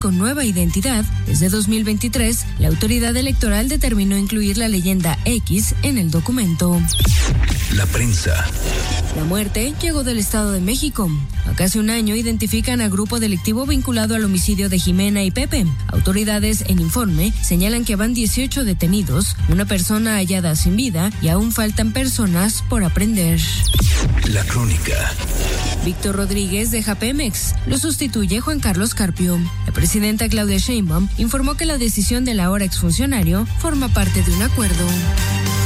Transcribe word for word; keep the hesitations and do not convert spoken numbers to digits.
con nueva identidad. Desde dos mil veintitrés, la autoridad electoral determinó incluir la leyenda X en el documento. La prensa. La muerte llegó del Estado de México. A casi un año identifican a grupo delictivo vinculado al homicidio de Jimena y Pepe. Autoridades en informe señalan que van dieciocho detenidos, una persona hallada sin vida y aún faltan personas por aprender. La crónica. Víctor Rodríguez deja Pemex, lo sustituye Juan Carlos Carpio. La presidenta Claudia Sheinbaum informó que la decisión del ahora exfuncionario forma parte de un acuerdo.